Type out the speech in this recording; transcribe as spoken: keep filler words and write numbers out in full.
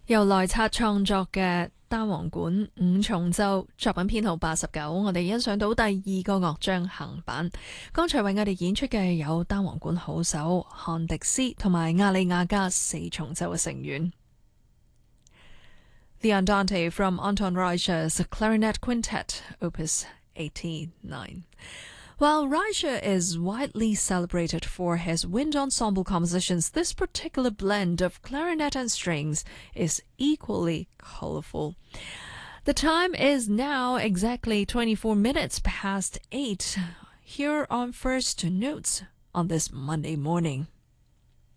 由萊察創作嘅單簧管五重奏作品編號八十九，我哋欣賞到第二個樂章行板。剛才為我哋演出嘅有單簧管好手漢迪斯同埋亞利亞加四重奏嘅成員。The Andante from Anton Reicher's Clarinet Quintet, Opus eighty-nine. While Reicher is widely celebrated for his wind ensemble compositions, this particular blend of clarinet and strings is equally colorful. The time is now exactly twenty-four minutes past eight. Here are first notes on this Monday morning.